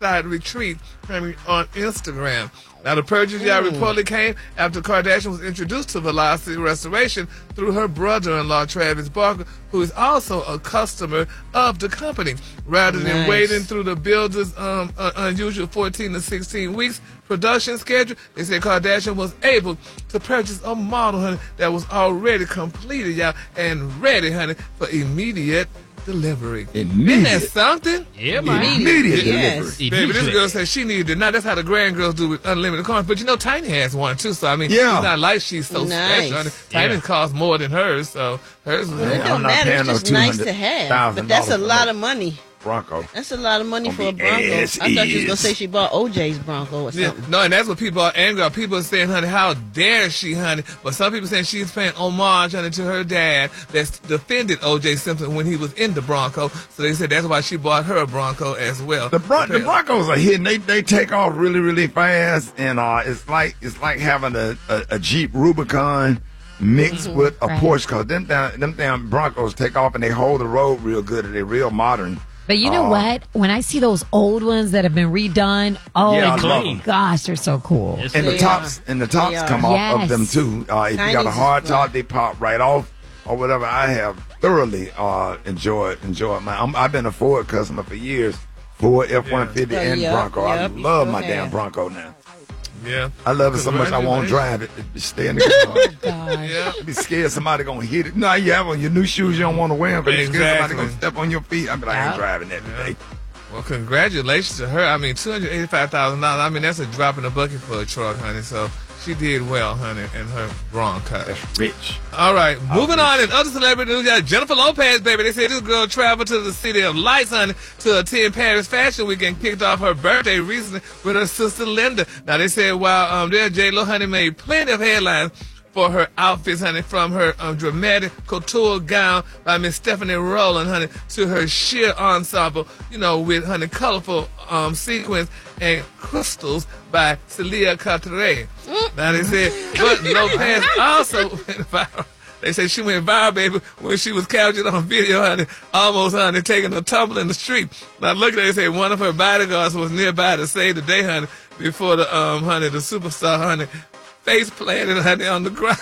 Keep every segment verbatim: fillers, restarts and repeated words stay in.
beachside retreat on Instagram. Now, the purchase y'all reportedly came after Kardashian was introduced to Velocity Restoration through her brother-in-law, Travis Barker, who is also a customer of the company. Rather than Nice. waiting through the builder's um, uh, unusual fourteen to sixteen weeks production schedule, they said Kardashian was able to purchase a model, honey, that was already completed, y'all, and ready, honey, for immediate delivery. Isn't that Immediate. something? Yeah, man. Immediate Yes. delivery. Baby, this girl said she needed it. Now, that's how the grand girls do with unlimited cars. But, you know, Tiny has one, too. So, I mean, Yeah. it's not like she's so Nice. special. I mean, Tiny Yeah. costs more than hers, so hers is... It I'm don't not matter. paying It's no just nice to have. But that's a two hundred thousand dollars lot for of money. Bronco. That's a lot of money for a On the Bronco. ass I thought you was gonna is. say she bought O J's Bronco or Yeah, something. no, and that's what people are angry about. People are saying, honey, how dare she, honey? But some people saying she's paying homage, honey, to her dad that's defended O J Simpson when he was in the Bronco. So they said that's why she bought her a Bronco as well. The, Bron- the Broncos are hitting. They they take off really really fast, and uh, it's like it's like having a, a, a Jeep Rubicon mixed with a Right. Porsche. Cause them damn, them damn Broncos take off and they hold the road real good. And they're real modern. But you know Uh, what? When I see those old ones that have been redone, oh Yeah, I my love 'em. gosh, they're so cool. Yes, And the They tops are. and the tops They come are. off of them Yes. too. Uh, if you got a Tiny's hard is top, fun. they pop right off or whatever. I have thoroughly uh, enjoyed enjoyed my. I'm, I've been a Ford customer for years. Ford F one fifty Yeah. and Yep, Bronco. I yep, love you my sure damn have. Bronco now. Yeah. I love it so much I won't drive it. It stay in the car. Gosh. Yeah. I be scared somebody gonna hit it. No, you have on your new shoes, you don't want to wear them, but you're scared somebody Exactly. gonna step on your feet. I be like, I ain't Yeah. driving that today. Well, congratulations to her. I mean, two hundred eighty-five thousand dollars. I mean, that's a drop in the bucket for a truck, honey. So she did well, honey, in her Bronco. That's rich. All right, moving on. In other celebrity news, got Jennifer Lopez, baby. They say this girl traveled to the City of Lights, honey, to attend Paris Fashion Week and kicked off her birthday recently with her sister Linda. Now, they said while um, there, J-Lo, honey, made plenty of headlines for her outfits, honey, from her um, dramatic couture gown by Miss Stephanie Rowland, honey, to her sheer ensemble, you know, with, honey, colorful um, sequins and crystals by Celia Cartier. Now, they said, but Lopez also went viral. They say she went viral, baby, when she was captured on video, honey, almost, honey, taking a tumble in the street. Now, look at that. They say one of her bodyguards was nearby to save the day, honey, before the, um, honey, the superstar, honey, face planted, honey, on the ground.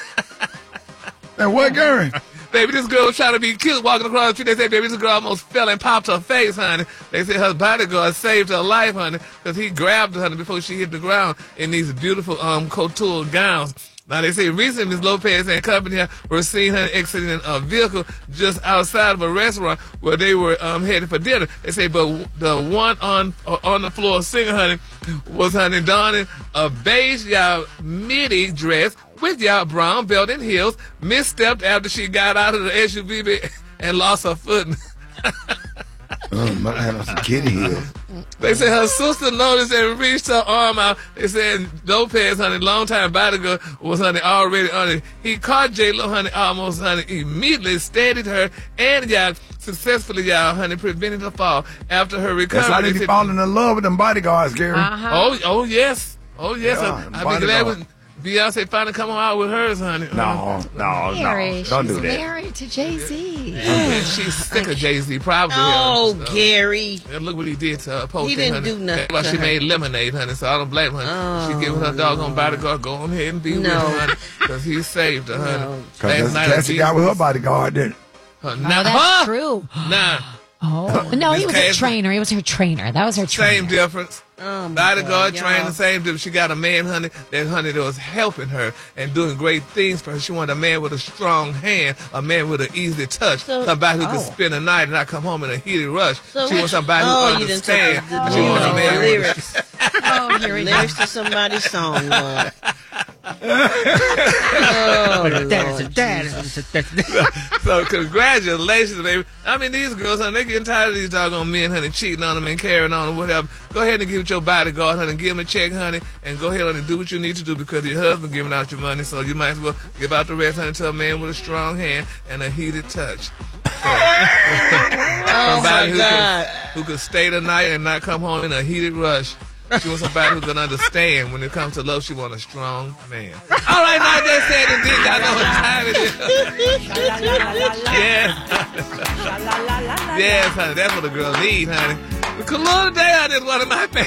And what, Gary? Baby, this girl was trying to be cute walking across the street. They say, baby, this girl almost fell and popped her face, honey. They say her bodyguard saved her life, honey, because he grabbed her, honey, before she hit the ground in these beautiful um couture gowns. Now, they say recently Miss Lopez and company were seen her exiting a vehicle just outside of a restaurant where they were um, headed for dinner. They say, but the one on uh, on the floor singing, honey, was, honey, donning a beige, y'all, midi dress with, y'all, brown belt and heels, misstepped after she got out of the S U V and lost her footing. Um, I had on some kitty heels. They said her sister noticed and reached her arm out. They said Lopez, honey, longtime bodyguard, was, honey, already on it. He caught J-Lo, honey, almost, honey, immediately steadied her and, y'all, successfully, y'all, honey, prevented the fall. After her recovery, That's how they they be said- falling in love with them bodyguards, Gary. Uh-huh. Oh, oh yes, oh yes. Yeah, I, I be bodyguard. glad when Beyonce finally come out with hers, honey. No, no, Mary, no. Don't she's do that. married to Jay-Z. Yeah, she's sick of Jay-Z, probably. Oh, yeah, so. Gary. And look what he did to her. Post He didn't honey. do nothing That's why to she her. made lemonade, honey. So I don't blame her. Oh, she giving her doggone bodyguard, go on ahead and be with No. her, honey, because he saved her, honey. No. Cause that's the classic guy with her bodyguard, didn't it? Her, Oh, nah, that's huh? true. Nah, Oh, no, he Miss was a Cassie. trainer. He was her trainer. That was her trainer. same difference. Oh, my Bodyguard God, trainer, y'all. same difference. She got a man, honey, that, honey, that was helping her and doing great things for her. She wanted a man with a strong hand, a man with an easy touch, So- somebody who oh. could spend a night and not come home in a heated rush. So she wants somebody oh, who you didn't take understands. the, She you wants a know, man the with a lyrics. Oh, here we go. lyrics to somebody's song, Lord. Oh, Lord Jesus. So congratulations, baby. I mean, these girls, honey, they getting tired of these doggone men, honey, cheating on them and carrying on them, whatever. Go ahead and give it your bodyguard, honey, give him a check, honey, and go ahead and do what you need to do because your husband giving out your money, so you might as well give out the rest, honey, to a man with a strong hand and a heated touch. Oh, Somebody my who God. could, who could stay the night and not come home in a heated rush. She wants somebody who can understand when it comes to love. She wants a strong man. All right, now they said and did. Y'all know what time it is. Yes. Yes, honey. That's what a girl needs, honey. The Kalula Day, honey, is one of my favorites.